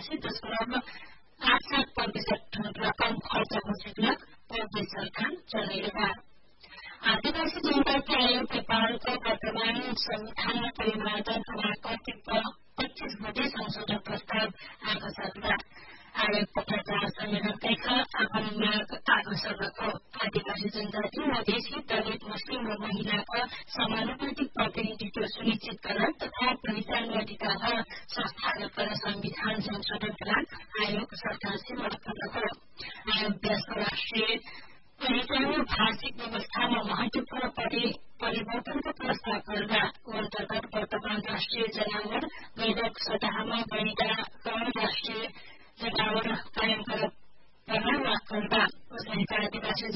भएपछि त्यसको अब 8-7% रकम खर्च घोषित प्रदेश सरकार चलेगा। आदिवासी जनजाति आयोग नेपालको वर्तमान संविधानमा परिवर्तन कतिपय 25 बुँदे संशोधन प्रस्ताव आएको छ। आयोग पत्रकार सम्मेलन आफ्नो माग आगो आदिवासी जनजाति मधेसी दलित मुस्लिम र महिलाको समानुपातिक प्रतिनिधित्व सुनिश्चित गर्न तथा पहिचान अधिकार र संस्थागत संविधान संशोधन गर्न आयोग सरकारसित पत्र आयोग देशको राष्ट्रिय पहिचान र भाषिक व्यवस्थामा महत्वपूर्ण परिवर्तनको प्रस्ताव गर्दा अन्तर्गत वर्तमान राष्ट्रिय जनावर गैरक सतहमा गैंडा